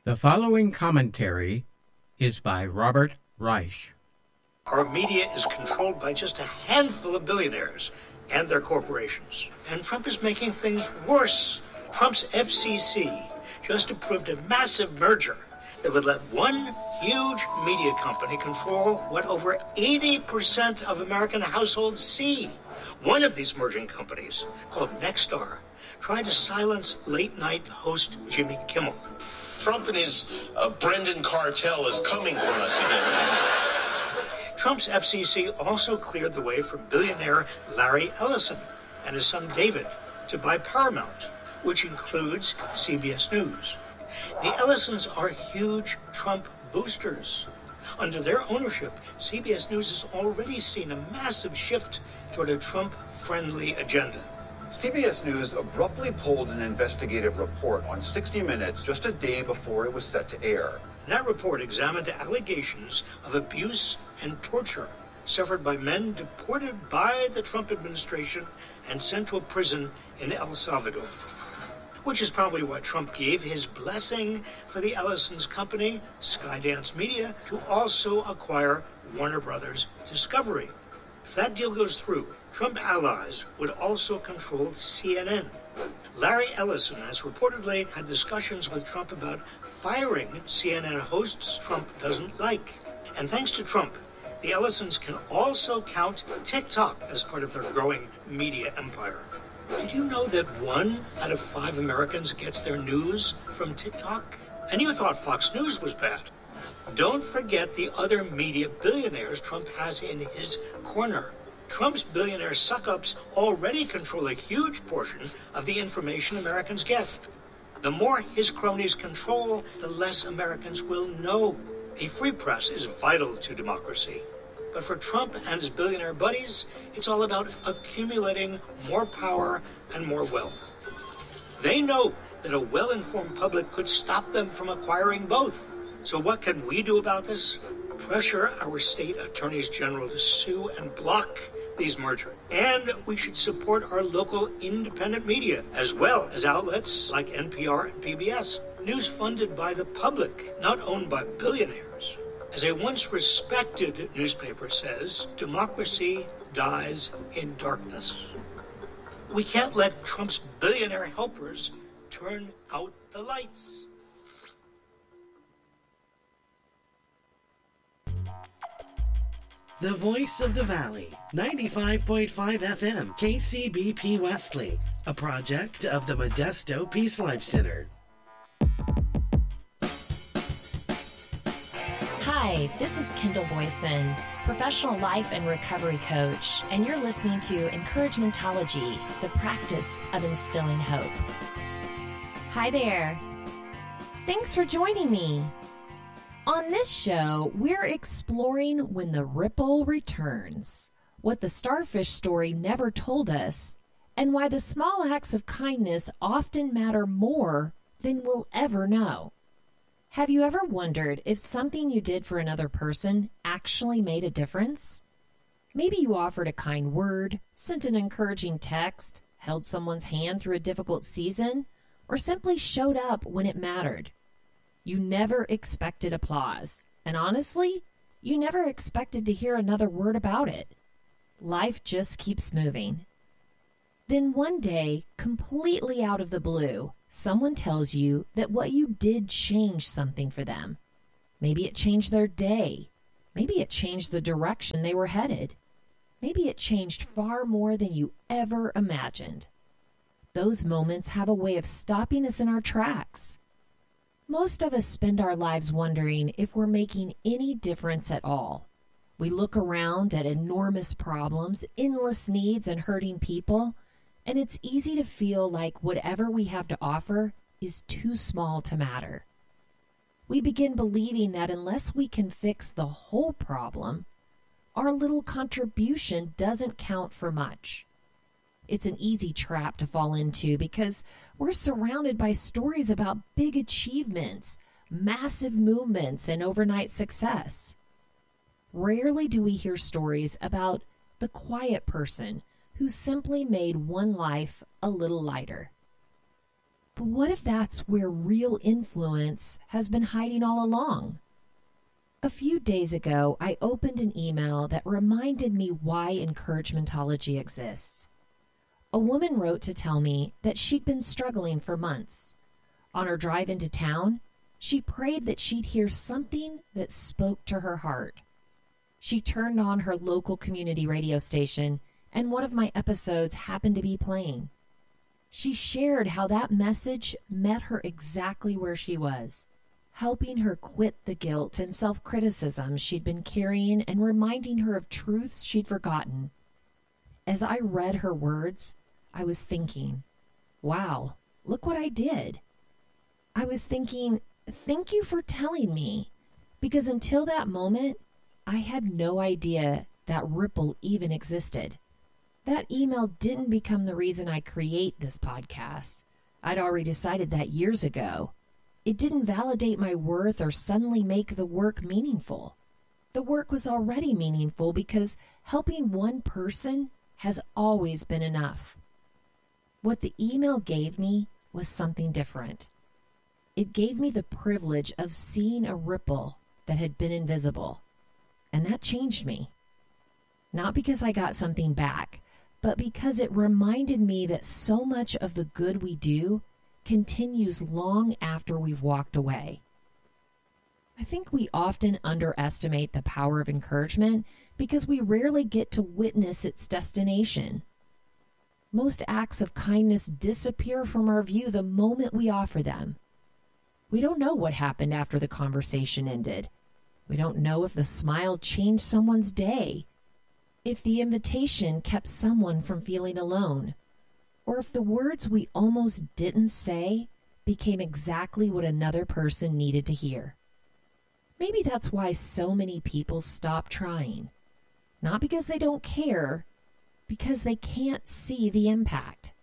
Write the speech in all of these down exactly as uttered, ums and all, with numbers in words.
The following commentary is by Robert Reich. Our media is controlled by just a handful of billionaires and their corporations. And Trump is making things worse. Trump's F C C just approved a massive merger that would let one huge media company control what over eighty percent of American households see. One of these merging companies, called Nexstar, tried to silence late-night host Jimmy Kimmel. Trump and his uh, Brendan cartel is coming for us again. Trump's F C C also cleared the way for billionaire Larry Ellison and his son David to buy Paramount, which includes C B S News. The Ellisons are huge Trump boosters. Under their ownership, C B S News has already seen a massive shift toward a Trump-friendly agenda. C B S News abruptly pulled an investigative report on sixty minutes just a day before it was set to air. That report examined allegations of abuse and torture suffered by men deported by the Trump administration and sent to a prison in El Salvador. Which is probably why Trump gave his blessing for the Ellison's company, Skydance Media, to also acquire Warner Brothers Discovery. If that deal goes through, Trump allies would also control C N N. Larry Ellison has reportedly had discussions with Trump about firing C N N hosts Trump doesn't like. And thanks to Trump, the Ellisons can also count TikTok as part of their growing media empire. Did you know that one out of five Americans gets their news from TikTok? And you thought Fox News was bad. Don't forget the other media billionaires Trump has in his corner. Trump's billionaire suck-ups already control a huge portion of the information Americans get. The more his cronies control, the less Americans will know. A free press is vital to democracy. But for Trump and his billionaire buddies, it's all about accumulating more power and more wealth. They know that a well-informed public could stop them from acquiring both. So what can we do about this? Pressure our state attorneys general to sue and block these mergers. And we should support our local independent media, as well as outlets like N P R and P B S. News funded by the public, not owned by billionaires. As a once respected newspaper says, democracy dies in darkness. We can't let Trump's billionaire helpers turn out the lights. The Voice of the Valley, ninety-five point five F M, K C B P Wesley, a project of the Modesto Peace Life Center. Hi, this is Kendall Boyson, professional life and recovery coach, and you're listening to Encouragementology, the practice of instilling hope. Hi there. Thanks for joining me. On this show, we're exploring when the ripple returns, what the starfish story never told us, and why the small acts of kindness often matter more than we'll ever know. Have you ever wondered if something you did for another person actually made a difference? Maybe you offered a kind word, sent an encouraging text, held someone's hand through a difficult season, or simply showed up when it mattered. You never expected applause, and honestly, you never expected to hear another word about it. Life just keeps moving. Then one day, completely out of the blue, someone tells you that what you did changed something for them. Maybe it changed their day. Maybe it changed the direction they were headed. Maybe it changed far more than you ever imagined. Those moments have a way of stopping us in our tracks. Most of us spend our lives wondering if we're making any difference at all. We look around at enormous problems, endless needs, and hurting people, and it's easy to feel like whatever we have to offer is too small to matter. We begin believing that unless we can fix the whole problem, our little contribution doesn't count for much. It's an easy trap to fall into because we're surrounded by stories about big achievements, massive movements, and overnight success. Rarely do we hear stories about the quiet person who simply made one life a little lighter. But what if that's where real influence has been hiding all along? A few days ago, I opened an email that reminded me why encouragementology exists. A woman wrote to tell me that she'd been struggling for months. On her drive into town, she prayed that she'd hear something that spoke to her heart. She turned on her local community radio station, and one of my episodes happened to be playing. She shared how that message met her exactly where she was, helping her quit the guilt and self-criticism she'd been carrying and reminding her of truths she'd forgotten. As I read her words, I was thinking, wow, look what I did. I was thinking, thank you for telling me, because until that moment, I had no idea that ripple even existed. That email didn't become the reason I create this podcast. I'd already decided that years ago. It didn't validate my worth or suddenly make the work meaningful. The work was already meaningful because helping one person has always been enough. What the email gave me was something different. It gave me the privilege of seeing a ripple that had been invisible. And that changed me. Not because I got something back, but because it reminded me that so much of the good we do continues long after we've walked away. I think we often underestimate the power of encouragement because we rarely get to witness its destination. Most acts of kindness disappear from our view the moment we offer them. We don't know what happened after the conversation ended. We don't know if the smile changed someone's day, if the invitation kept someone from feeling alone, or if the words we almost didn't say became exactly what another person needed to hear. Maybe that's why so many people stop trying. Not because they don't care, because they can't see the impact.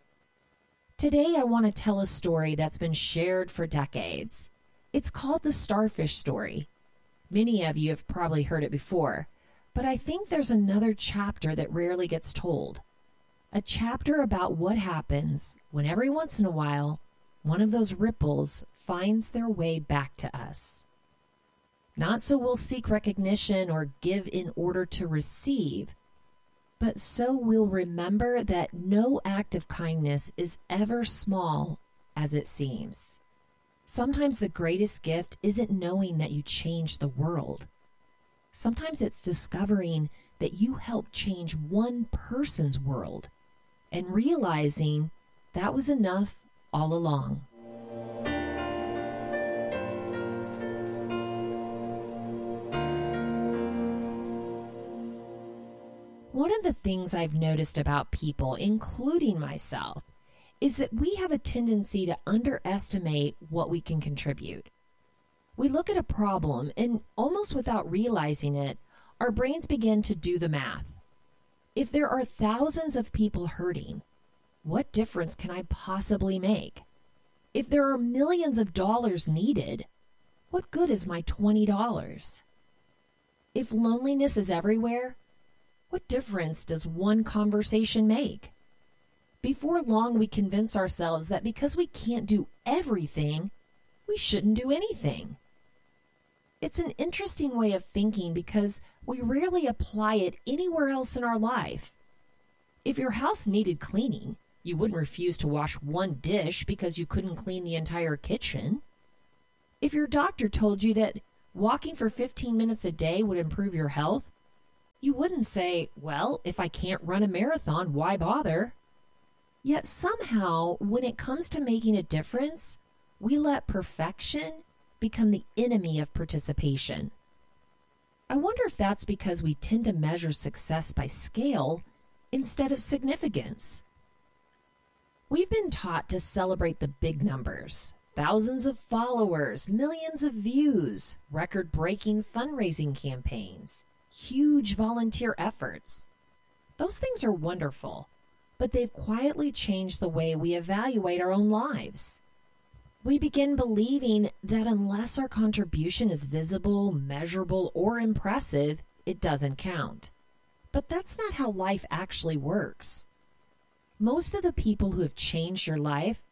Today I want to tell a story that's been shared for decades. It's called the Starfish Story. Many of you have probably heard it before, but I think there's another chapter that rarely gets told. A chapter about what happens when every once in a while, one of those ripples finds their way back to us. Not so we'll seek recognition or give in order to receive, but so we'll remember that no act of kindness is ever small as it seems. Sometimes the greatest gift isn't knowing that you changed the world. Sometimes it's discovering that you helped change one person's world and realizing that was enough all along. One of the things I've noticed about people, including myself, is that we have a tendency to underestimate what we can contribute. We look at a problem and almost without realizing it, our brains begin to do the math. If there are thousands of people hurting, what difference can I possibly make? If there are millions of dollars needed, what good is my twenty dollars? If loneliness is everywhere, what difference does one conversation make? Before long, we convince ourselves that because we can't do everything, we shouldn't do anything. It's an interesting way of thinking because we rarely apply it anywhere else in our life. If your house needed cleaning, you wouldn't refuse to wash one dish because you couldn't clean the entire kitchen. If your doctor told you that walking for fifteen minutes a day would improve your health, you wouldn't say, well, if I can't run a marathon, why bother? Yet somehow, when it comes to making a difference, we let perfection become the enemy of participation. I wonder if that's because we tend to measure success by scale instead of significance. We've been taught to celebrate the big numbers, thousands of followers, millions of views, record-breaking fundraising campaigns, huge volunteer efforts. Those things are wonderful, but they've quietly changed the way we evaluate our own lives. We begin believing that unless our contribution is visible, measurable, or impressive, it doesn't count. But that's not how life actually works. Most of the people who have changed your life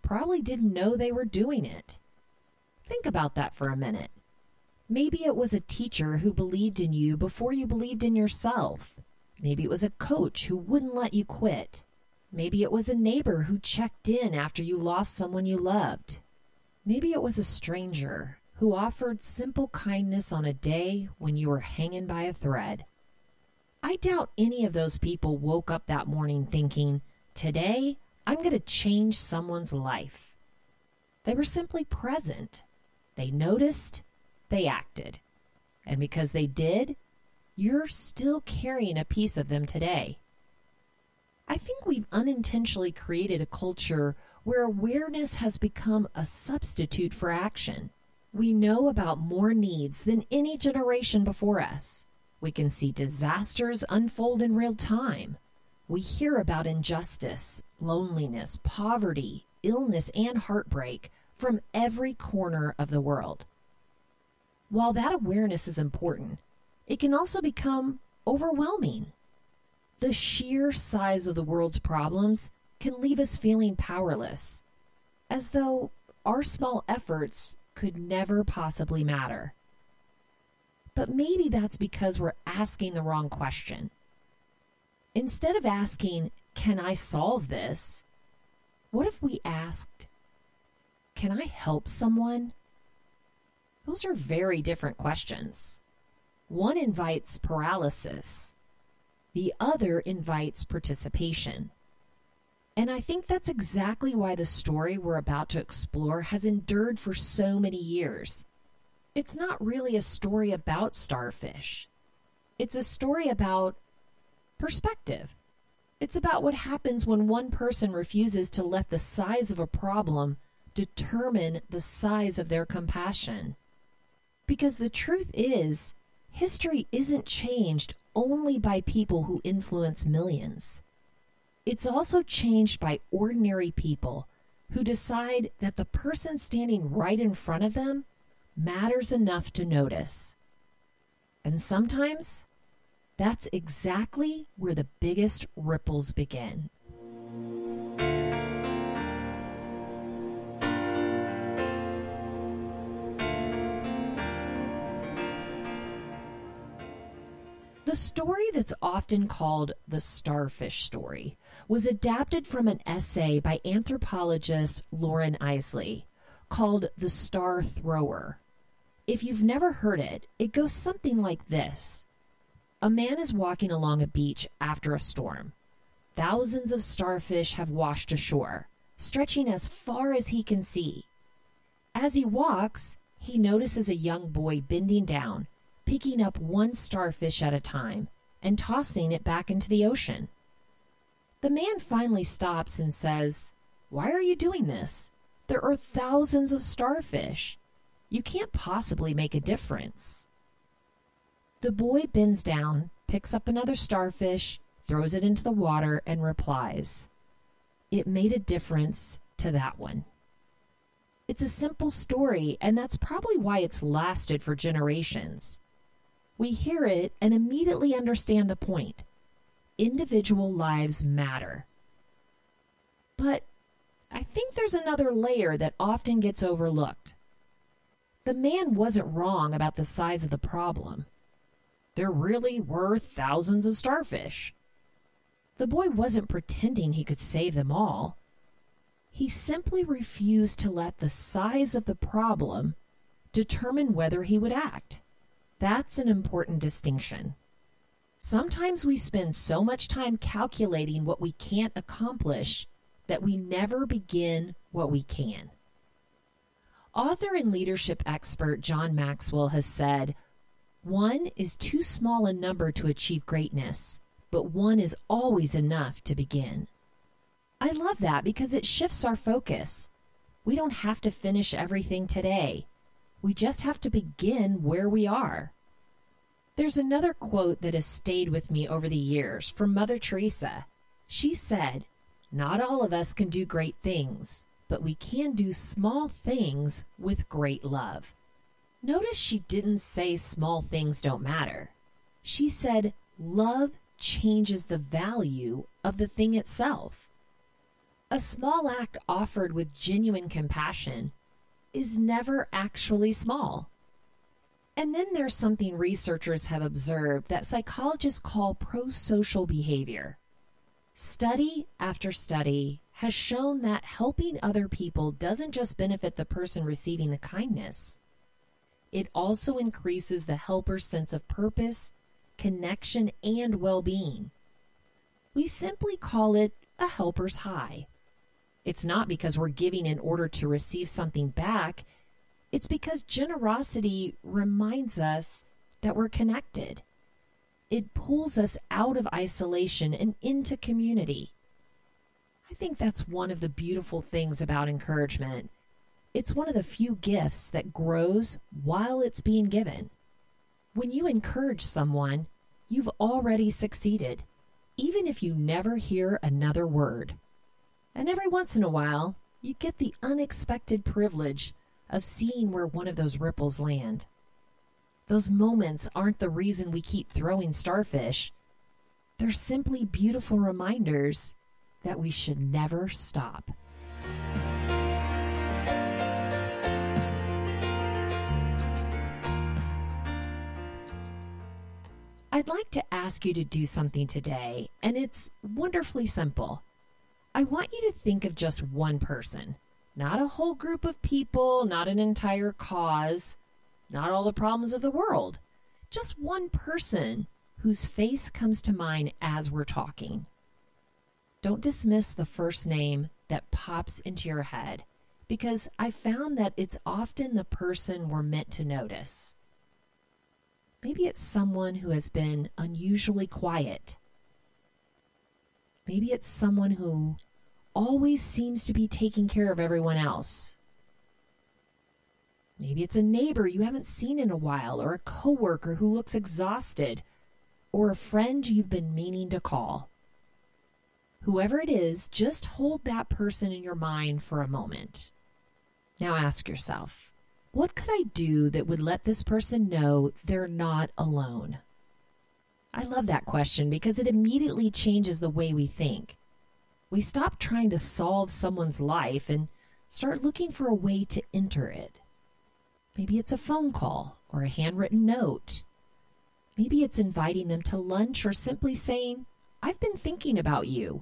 probably didn't know they were doing it. Think about that for a minute. Maybe it was a teacher who believed in you before you believed in yourself. Maybe it was a coach who wouldn't let you quit. Maybe it was a neighbor who checked in after you lost someone you loved. Maybe it was a stranger who offered simple kindness on a day when you were hanging by a thread. I doubt any of those people woke up that morning thinking, today I'm going to change someone's life. They were simply present. They noticed, they acted. And because they did, you're still carrying a piece of them today. I think we've unintentionally created a culture where awareness has become a substitute for action. We know about more needs than any generation before us. We can see disasters unfold in real time. We hear about injustice, loneliness, poverty, illness, and heartbreak from every corner of the world. While that awareness is important, it can also become overwhelming. The sheer size of the world's problems can leave us feeling powerless, as though our small efforts could never possibly matter. But maybe that's because we're asking the wrong question. Instead of asking, can I solve this? What if we asked, can I help someone? Those are very different questions. One invites paralysis. The other invites participation. And I think that's exactly why the story we're about to explore has endured for so many years. It's not really a story about starfish. It's a story about perspective. It's about what happens when one person refuses to let the size of a problem determine the size of their compassion. Because the truth is, history isn't changed only by people who influence millions. It's also changed by ordinary people who decide that the person standing right in front of them matters enough to notice. And sometimes, that's exactly where the biggest ripples begin. The story that's often called the starfish story was adapted from an essay by anthropologist Lauren Isley called The Star Thrower. If you've never heard it, it goes something like this. A man is walking along a beach after a storm. Thousands of starfish have washed ashore, stretching as far as he can see. As he walks, he notices a young boy bending down, picking up one starfish at a time and tossing it back into the ocean. The man finally stops and says, "Why are you doing this? There are thousands of starfish. You can't possibly make a difference." The boy bends down, picks up another starfish, throws it into the water, and replies, "It made a difference to that one." It's a simple story, and that's probably why it's lasted for generations. We hear it and immediately understand the point. Individual lives matter. But I think there's another layer that often gets overlooked. The man wasn't wrong about the size of the problem. There really were thousands of starfish. The boy wasn't pretending he could save them all. He simply refused to let the size of the problem determine whether he would act. That's an important distinction. Sometimes we spend so much time calculating what we can't accomplish that we never begin what we can. Author and leadership expert John Maxwell has said, "One is too small a number to achieve greatness, but one is always enough to begin." I love that because it shifts our focus. We don't have to finish everything today. We just have to begin where we are. There's another quote that has stayed with me over the years from Mother Teresa. She said, "Not all of us can do great things, but we can do small things with great love." Notice she didn't say small things don't matter. She said love changes the value of the thing itself. A small act offered with genuine compassion is never actually small. And then there's something researchers have observed that psychologists call prosocial behavior. Study after study has shown that helping other people doesn't just benefit the person receiving the kindness. It also increases the helper's sense of purpose, connection, and well-being. We simply call it a helper's high. It's not because we're giving in order to receive something back. It's because generosity reminds us that we're connected. It pulls us out of isolation and into community. I think that's one of the beautiful things about encouragement. It's one of the few gifts that grows while it's being given. When you encourage someone, you've already succeeded, even if you never hear another word. And every once in a while, you get the unexpected privilege of seeing where one of those ripples land. Those moments aren't the reason we keep throwing starfish. They're simply beautiful reminders that we should never stop. I'd like to ask you to do something today, and it's wonderfully simple. I want you to think of just one person, not a whole group of people, not an entire cause, not all the problems of the world. Just one person whose face comes to mind as we're talking. Don't dismiss the first name that pops into your head, because I found that it's often the person we're meant to notice. Maybe it's someone who has been unusually quiet. Maybe it's someone who always seems to be taking care of everyone else. Maybe it's a neighbor you haven't seen in a while, or a coworker who looks exhausted, or a friend you've been meaning to call. Whoever it is, just hold that person in your mind for a moment. Now ask yourself, what could I do that would let this person know they're not alone? I love that question because it immediately changes the way we think. We stop trying to solve someone's life and start looking for a way to enter it. Maybe it's a phone call or a handwritten note. Maybe it's inviting them to lunch or simply saying, "I've been thinking about you."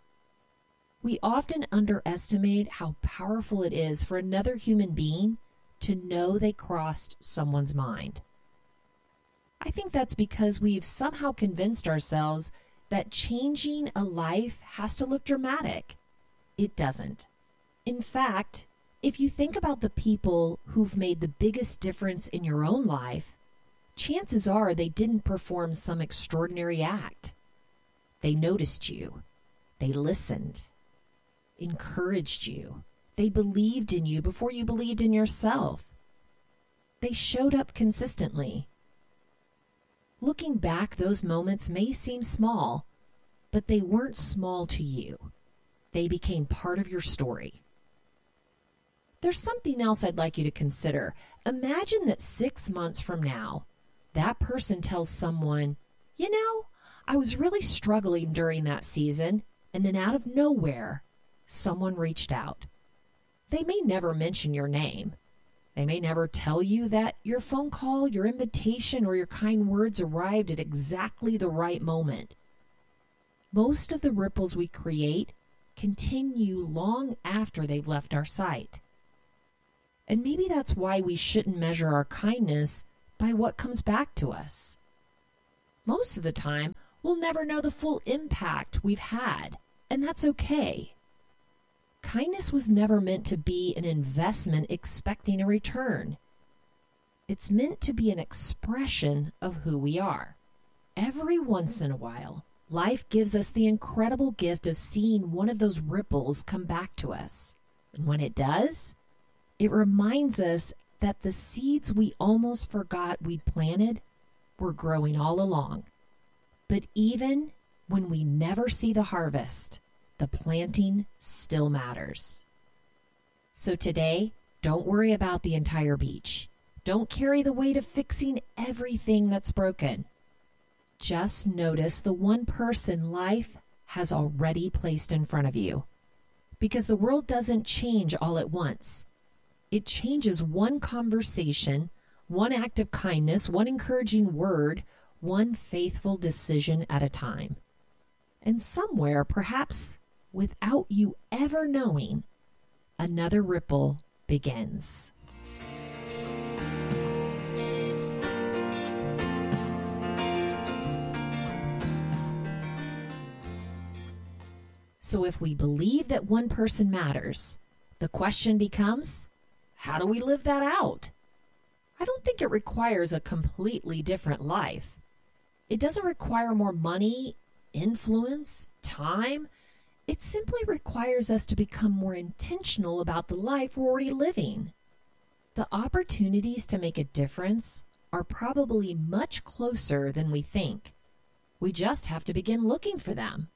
We often underestimate how powerful it is for another human being to know they crossed someone's mind. I think that's because we've somehow convinced ourselves that changing a life has to look dramatic. It doesn't. In fact, if you think about the people who've made the biggest difference in your own life, chances are they didn't perform some extraordinary act. They noticed you. They listened, encouraged you. They believed in you before you believed in yourself. They showed up consistently. Looking back, those moments may seem small, but they weren't small to you. They became part of your story. There's something else I'd like you to consider. Imagine that six months from now, that person tells someone, "You know, I was really struggling during that season," and then out of nowhere, someone reached out. They may never mention your name. They may never tell you that your phone call, your invitation, or your kind words arrived at exactly the right moment. Most of the ripples we create continue long after they've left our sight. And maybe that's why we shouldn't measure our kindness by what comes back to us. Most of the time, we'll never know the full impact we've had, and that's okay. Kindness was never meant to be an investment expecting a return. It's meant to be an expression of who we are. Every once in a while, life gives us the incredible gift of seeing one of those ripples come back to us. And when it does, it reminds us that the seeds we almost forgot we'd planted were growing all along. But even when we never see the harvest, the planting still matters. So today, don't worry about the entire beach. Don't carry the weight of fixing everything that's broken. Just notice the one person life has already placed in front of you. because the world doesn't change all at once. It changes one conversation, one act of kindness, one encouraging word, one faithful decision at a time. And somewhere, perhaps without you ever knowing, another ripple begins. So if we believe that one person matters, the question becomes, how do we live that out? I don't think it requires a completely different life. It doesn't require more money, influence, time. It simply requires us to become more intentional about the life we're already living. The opportunities to make a difference are probably much closer than we think. We just have to begin looking for them.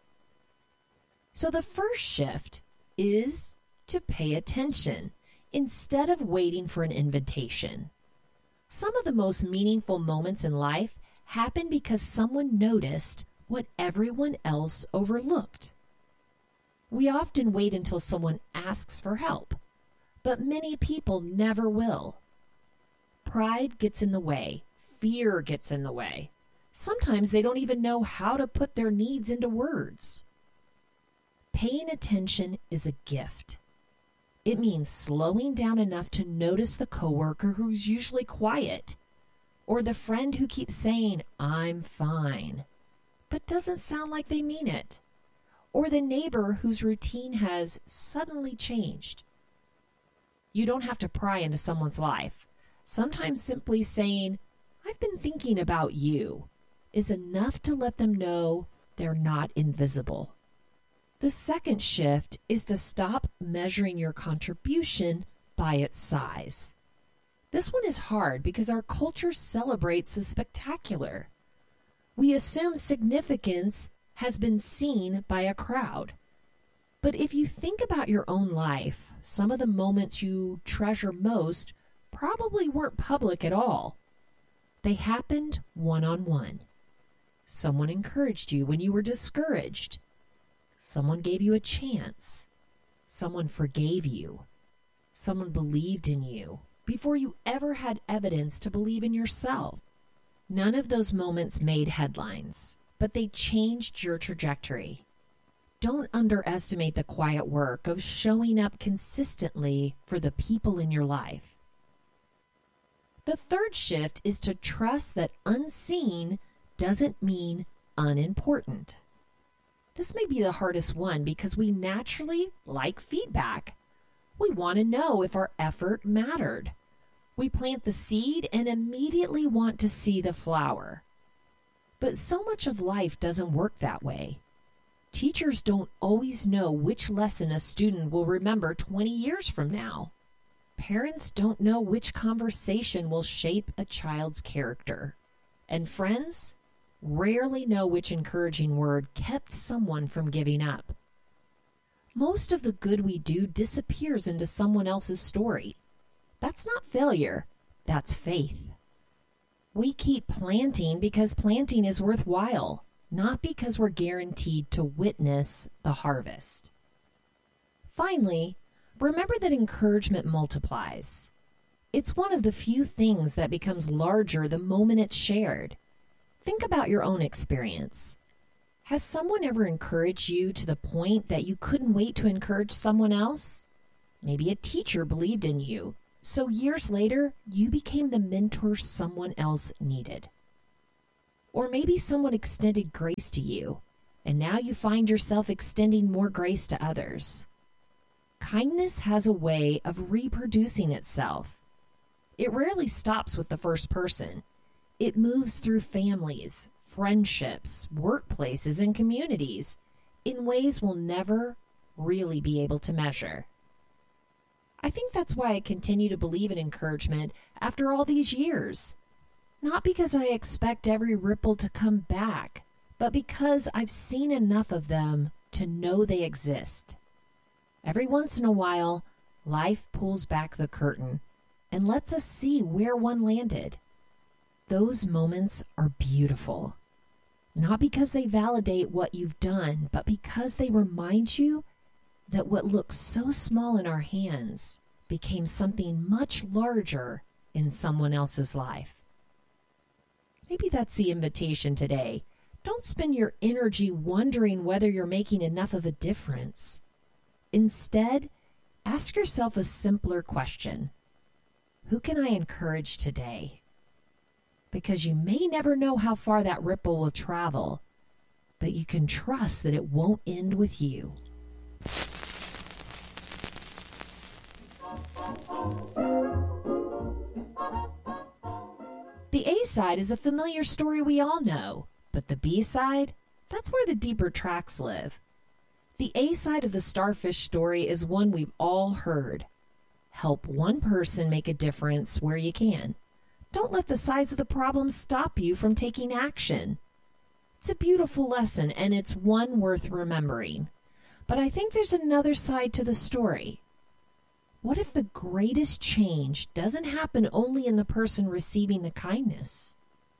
So the first shift is to pay attention instead of waiting for an invitation. Some of the most meaningful moments in life happen because someone noticed what everyone else overlooked. We often wait until someone asks for help, but many people never will. Pride gets in the way. Fear gets in the way. Sometimes they don't even know how to put their needs into words. Paying attention is a gift. It means slowing down enough to notice the coworker who's usually quiet, or the friend who keeps saying, "I'm fine," but doesn't sound like they mean it, or the neighbor whose routine has suddenly changed. You don't have to pry into someone's life. Sometimes simply saying, "I've been thinking about you," is enough to let them know they're not invisible. The second shift is to stop measuring your contribution by its size. This one is hard because our culture celebrates the spectacular. We assume significance has been seen by a crowd. But if you think about your own life, some of the moments you treasure most probably weren't public at all. They happened one-on-one. Someone encouraged you when you were discouraged. Someone gave you a chance. Someone forgave you. Someone believed in you before you ever had evidence to believe in yourself. None of those moments made headlines, but they changed your trajectory. Don't underestimate the quiet work of showing up consistently for the people in your life. The third shift is to trust that unseen doesn't mean unimportant. This may be the hardest one because we naturally like feedback. We want to know if our effort mattered. We plant the seed and immediately want to see the flower. But so much of life doesn't work that way. Teachers don't always know which lesson a student will remember twenty years from now. Parents don't know which conversation will shape a child's character. And friends rarely know which encouraging word kept someone from giving up. Most of the good we do disappears into someone else's story. That's not failure, that's faith. We keep planting because planting is worthwhile, not because we're guaranteed to witness the harvest. Finally, remember that encouragement multiplies. It's one of the few things that becomes larger the moment it's shared. Think about your own experience. Has someone ever encouraged you to the point that you couldn't wait to encourage someone else? Maybe a teacher believed in you, so years later, you became the mentor someone else needed. Or maybe someone extended grace to you, and now you find yourself extending more grace to others. Kindness has a way of reproducing itself. It rarely stops with the first person. It moves through families, friendships, workplaces, and communities in ways we'll never really be able to measure. I think that's why I continue to believe in encouragement after all these years. Not because I expect every ripple to come back, but because I've seen enough of them to know they exist. Every once in a while, life pulls back the curtain and lets us see where one landed. Those moments are beautiful, not because they validate what you've done, but because they remind you that what looks so small in our hands became something much larger in someone else's life. Maybe that's the invitation today. Don't spend your energy wondering whether you're making enough of a difference. Instead, ask yourself a simpler question. Who can I encourage today? Because you may never know how far that ripple will travel, but you can trust that it won't end with you. The A side is a familiar story we all know, but the B side, that's where the deeper tracks live. The A side of the starfish story is one we've all heard. Help one person make a difference where you can. Don't let the size of the problem stop you from taking action. It's a beautiful lesson, and it's one worth remembering. But I think there's another side to the story. What if the greatest change doesn't happen only in the person receiving the kindness?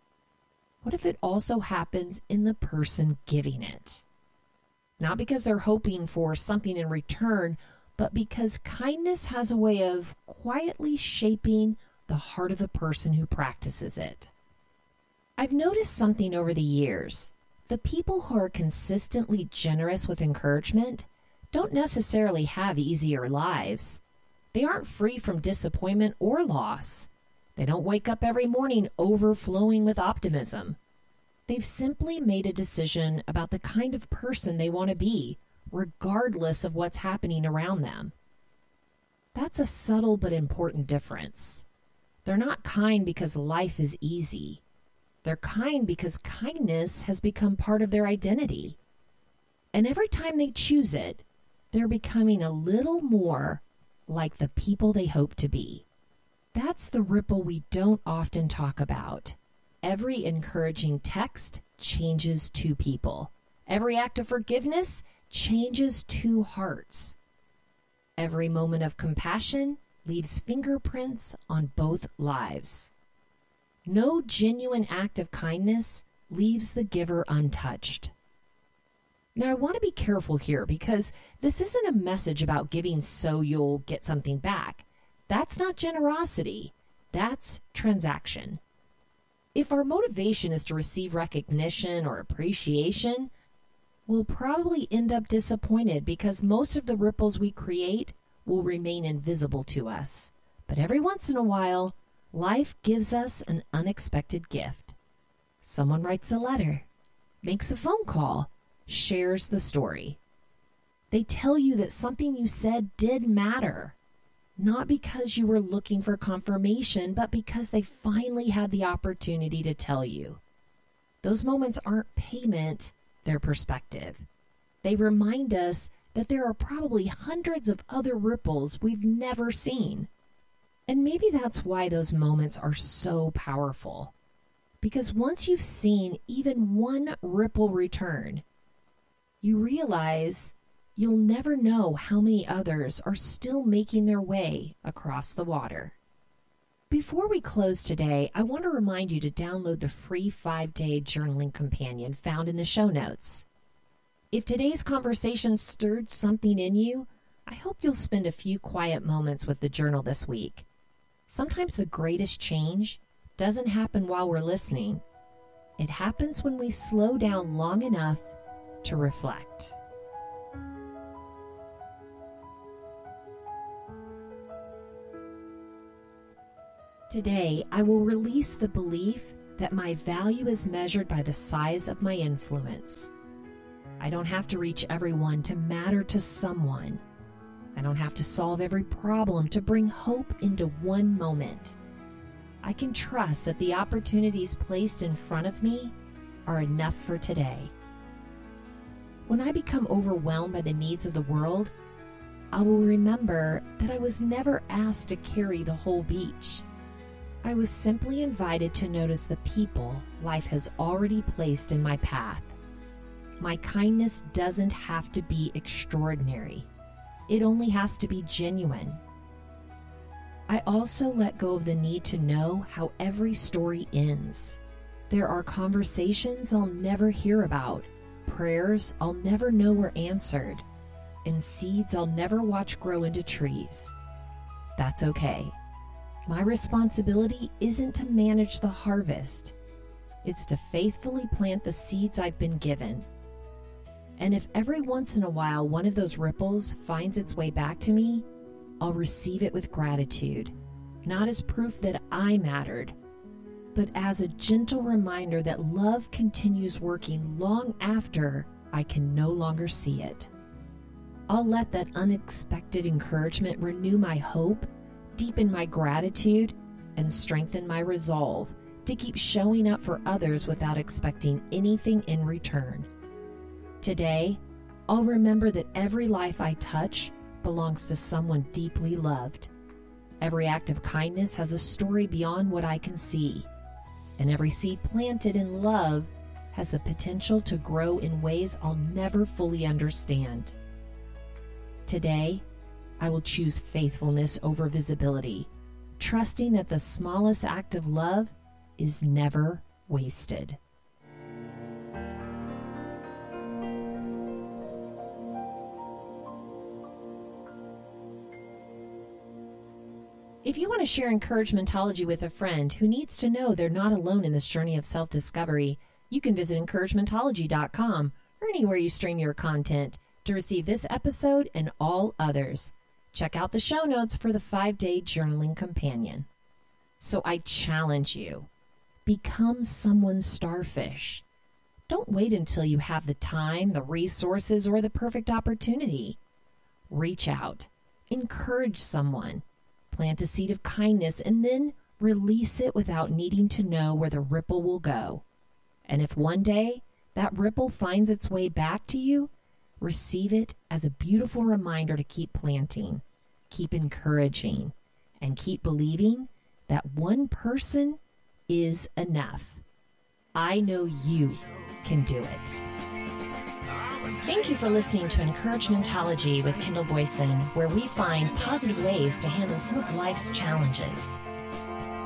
What if it also happens in the person giving it? Not because they're hoping for something in return, but because kindness has a way of quietly shaping the heart of the person who practices it. I've noticed something over the years. The people who are consistently generous with encouragement don't necessarily have easier lives. They aren't free from disappointment or loss. They don't wake up every morning overflowing with optimism. They've simply made a decision about the kind of person they want to be, regardless of what's happening around them. That's a subtle but important difference. They're not kind because life is easy. They're kind because kindness has become part of their identity. And every time they choose it, they're becoming a little more like the people they hope to be. That's the ripple we don't often talk about. Every encouraging text changes two people. Every act of forgiveness changes two hearts. Every moment of compassion leaves fingerprints on both lives. No genuine act of kindness leaves the giver untouched. Now, I want to be careful here because this isn't a message about giving so you'll get something back. That's not generosity. That's transaction. If our motivation is to receive recognition or appreciation, we'll probably end up disappointed because most of the ripples we create will remain invisible to us. But every once in a while, life gives us an unexpected gift. Someone writes a letter, makes a phone call, shares the story. They tell you that something you said did matter, not because you were looking for confirmation, but because they finally had the opportunity to tell you. Those moments aren't payment, they're perspective. They remind us that there are probably hundreds of other ripples we've never seen. And maybe that's why those moments are so powerful. Because once you've seen even one ripple return, you realize you'll never know how many others are still making their way across the water. Before we close today, I want to remind you to download the free five-day journaling companion found in the show notes. If today's conversation stirred something in you, I hope you'll spend a few quiet moments with the journal this week. Sometimes the greatest change doesn't happen while we're listening. It happens when we slow down long enough to reflect. Today, I will release the belief that my value is measured by the size of my influence. I don't have to reach everyone to matter to someone. I don't have to solve every problem to bring hope into one moment. I can trust that the opportunities placed in front of me are enough for today. When I become overwhelmed by the needs of the world, I will remember that I was never asked to carry the whole beach. I was simply invited to notice the people life has already placed in my path. My kindness doesn't have to be extraordinary. It only has to be genuine. I also let go of the need to know how every story ends. There are conversations I'll never hear about, prayers I'll never know were answered, and seeds I'll never watch grow into trees. That's okay. My responsibility isn't to manage the harvest. It's to faithfully plant the seeds I've been given. And if every once in a while one of those ripples finds its way back to me, I'll receive it with gratitude, not as proof that I mattered, but as a gentle reminder that love continues working long after I can no longer see it. I'll let that unexpected encouragement renew my hope, deepen my gratitude, and strengthen my resolve to keep showing up for others without expecting anything in return. Today, I'll remember that every life I touch belongs to someone deeply loved. Every act of kindness has a story beyond what I can see, and every seed planted in love has the potential to grow in ways I'll never fully understand. Today, I will choose faithfulness over visibility, trusting that the smallest act of love is never wasted. If you want to share Encouragementology with a friend who needs to know they're not alone in this journey of self-discovery, you can visit encouragementology dot com or anywhere you stream your content to receive this episode and all others. Check out the show notes for the five-day journaling companion. So I challenge you, become someone's starfish. Don't wait until you have the time, the resources, or the perfect opportunity. Reach out, encourage someone, plant a seed of kindness, and then release it without needing to know where the ripple will go. And if one day that ripple finds its way back to you, receive it as a beautiful reminder to keep planting, keep encouraging, and keep believing that one person is enough. I know you can do it. Thank you for listening to Encouragementology with Kendall Boyson, where we find positive ways to handle some of life's challenges.